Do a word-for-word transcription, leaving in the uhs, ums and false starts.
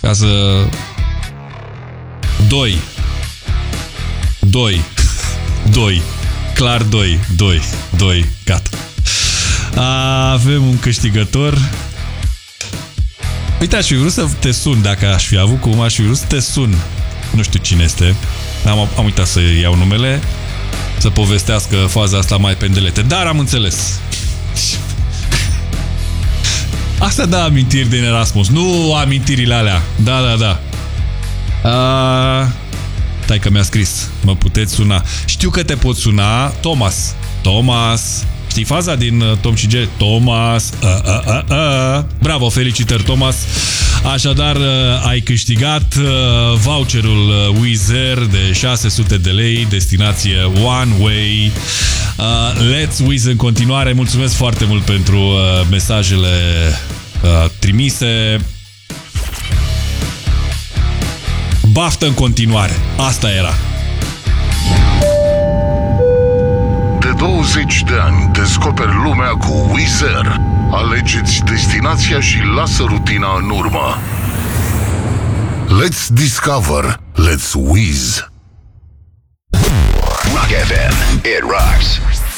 Ca să... Doi. Doi. Doi. Clar doi. Doi. Doi. Gata. Avem un câștigător. Uite, aș fi vrut să te sun. Dacă aș fi avut cum, aș fi vrut să te sun. Nu știu cine este. Am, am uitat să iau numele, să povestească faza asta mai pendelete. Dar am înțeles. Asta da amintiri din Erasmus. Nu amintirile alea. Da, da, da. A... Stai că mi-a scris. Mă puteți suna. Știu că te pot suna. Thomas. Thomas. Știi faza din uh, Tom și Jerry? Thomas. A, a, a, a. Bravo, felicitări, Thomas. Așadar, uh, ai câștigat uh, voucherul uh, Wizz Air de șase sute de lei, destinație One Way. Uh, let's Wizz în continuare. Mulțumesc foarte mult pentru uh, mesajele uh, trimise. Baftă în continuare. Asta era. De douăzeci de ani descoperi lumea cu Wizz Air. Alegeți destinația și lasă rutina în urmă. Let's discover. Let's Wizz. Rock F M. It rocks.